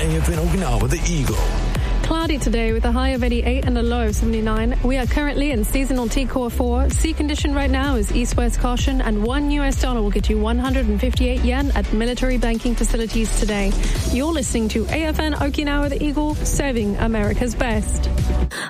AFN Okinawa, the Eagle. Cloudy today with a high of 88 and a low of 79. We are currently in seasonal T-Core 4. Sea condition right now is east-west caution, and $1 will get you 158 yen at military banking facilities today. You're listening to AFN Okinawa, the Eagle, serving America's best.